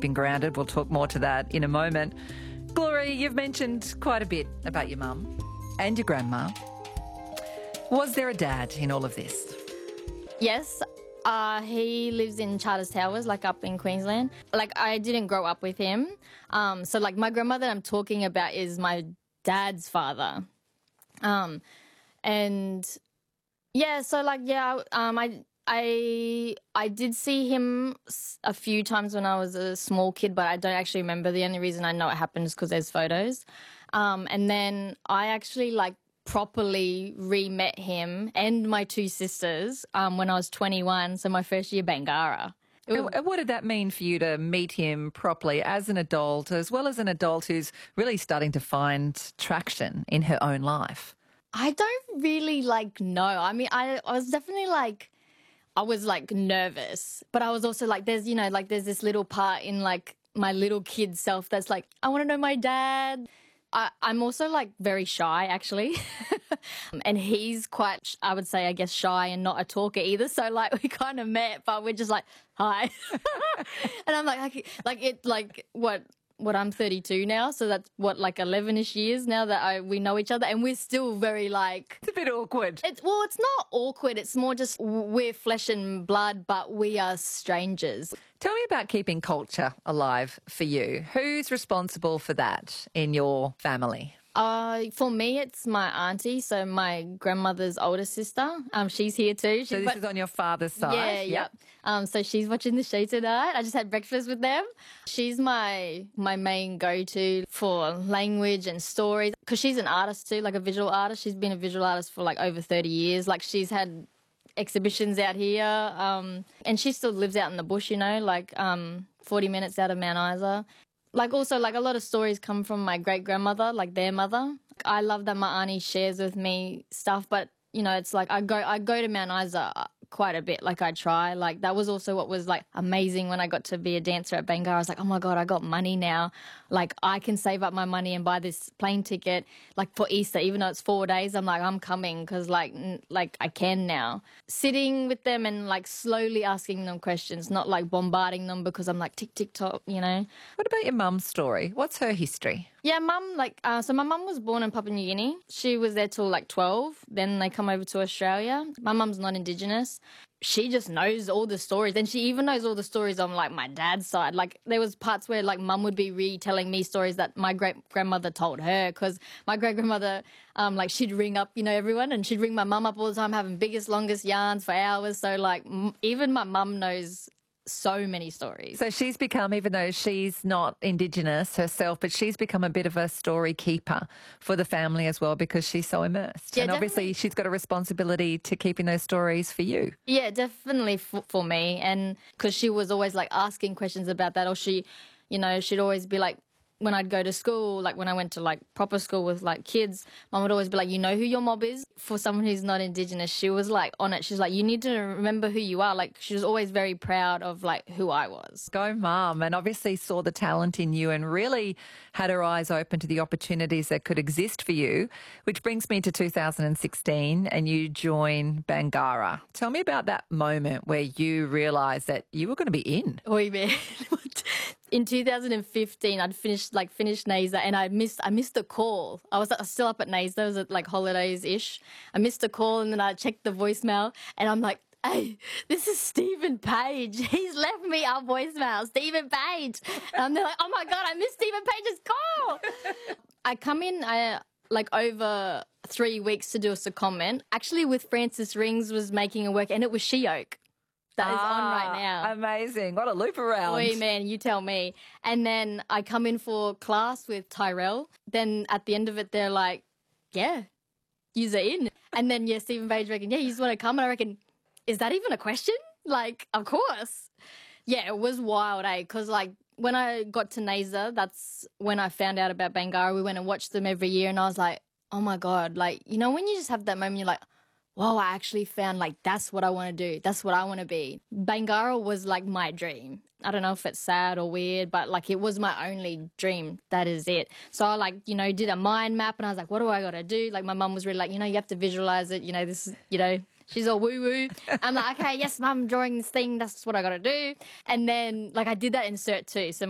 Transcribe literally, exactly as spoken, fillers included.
keeping grounded. We'll talk more to that in a moment. Glory, you've mentioned quite a bit about your mum and your grandma. Was there a dad in all of this? Yes. Uh, he lives in Charters Towers, like up in Queensland. Like, I didn't grow up with him. Um, so, like, my grandmother I'm talking about is my dad's father. Um, and, yeah, so, like, yeah, um, I... I I did see him a few times when I was a small kid, but I don't actually remember. The only reason I know it happened is because there's photos. Um, and then I actually, like, properly re-met him and my two sisters um, when I was twenty-one, so my first year Bangarra. And what did that mean for you to meet him properly as an adult, as well as an adult who's really starting to find traction in her own life? I don't really, like, know. I mean, I, I was definitely, like... I was, like, nervous, but I was also, like, there's, you know, like, there's this little part in, like, my little kid self that's like, I want to know my dad. I, I'm also, like, very shy, actually. And he's quite, I would say, I guess, shy and not a talker either. So, like, we kind of met, but we're just like, hi. And I'm like, okay, like, it, like, what... what I'm thirty-two now, so that's what, like eleven-ish years now that I we know each other, and we're still very, like... It's a bit awkward. It's, well, it's not awkward. It's more just we're flesh and blood, but we are strangers. Tell me about keeping culture alive for you. Who's responsible for that in your family? Uh, for me, it's my auntie, so my grandmother's older sister. Um, she's here too. She's so this is on your father's side? Yeah, yep. yep. Um, so she's watching the show tonight. I just had breakfast with them. She's my my main go-to for language and stories, because she's an artist too, like a visual artist. She's been a visual artist for like over thirty years. Like, she's had exhibitions out here, um, and she still lives out in the bush, you know, like um, forty minutes out of Mount Isa. Like, also, like, a lot of stories come from my great-grandmother, like their mother. I love that my auntie shares with me stuff, but, you know, it's like I go I go to Mount Isa quite a bit. Like, I try. Like, that was also what was, like, amazing when I got to be a dancer at Bangarra. I was like, oh, my God, I got money now. Like, I can save up my money and buy this plane ticket, like, for Easter. Even though it's four days, I'm like, I'm coming because, like, n- like I can now. Sitting with them and, like, slowly asking them questions, not, like, bombarding them because I'm like, tick, tick, tock, you know. What about your mum's story? What's her history? Yeah, mum, like, uh, so my mum was born in Papua New Guinea. She was there till, like, twelve. Then they come over to Australia. My mum's not Indigenous. She just knows all the stories. And she even knows all the stories on, like, my dad's side. Like, there was parts where, like, mum would be retelling me stories that my great-grandmother told her, because my great-grandmother, um, like, she'd ring up, you know, everyone, and she'd ring my mum up all the time, having biggest, longest yarns for hours. So, like, m- even my mum knows so many stories. So she's become, even though she's not Indigenous herself, but she's become a bit of a story keeper for the family as well, because she's so immersed. Yeah, and obviously definitely. she's got a responsibility to keeping those stories for you. Yeah, definitely for, for me. And because she was always, like, asking questions about that, or she, you know, she'd always be like, when I'd go to school, like when I went to, like, proper school with, like, kids, mum would always be like, you know who your mob is? For someone who's not Indigenous, she was, like, on it. She's like, you need to remember who you are. Like, she was always very proud of, like, who I was. Go mum, and obviously saw the talent in you and really had her eyes open to the opportunities that could exist for you, which brings me to two thousand sixteen and you join Bangarra. Tell me about that moment where you realised that you were going to be in. Oi, man. In two thousand fifteen, I'd finished like finished NAISA, and I missed I missed a call. I was, I was still up at NAISA. It was at like holidays ish. I missed a call, and then I checked the voicemail, and I'm like, "Hey, this is Stephen Page. He's left me a voicemail, Stephen Page." And they're like, "Oh my God, I missed Stephen Page's call." I come in, I like over three weeks to do a secondment. Actually, with Francis Rings was making a work, and it was She-Oak. That is ah, on right now. Amazing. What a loop around. Oi, man, you tell me. And then I come in for class with Tyrell. Then at the end of it, they're like, yeah, you're in. And then, yeah, Stephen Page reckon, yeah, you just want to come? And I reckon, is that even a question? Like, of course. Yeah, it was wild, eh? Because, like, when I got to NAISA, that's when I found out about Bangarra. We went and watched them every year, and I was like, oh, my God. Like, you know, when you just have that moment, you're like, whoa, I actually found, like, that's what I want to do. That's what I want to be. Bangarra was, like, my dream. I don't know if it's sad or weird, but, like, it was my only dream. That is it. So I, like, you know, did a mind map, and I was like, what do I got to do? Like, my mum was really like, you know, you have to visualize it. You know, this is, you know, she's all woo-woo. I'm like, okay, yes, mum, I'm drawing this thing. That's what I got to do. And then, like, I did that in cert too. So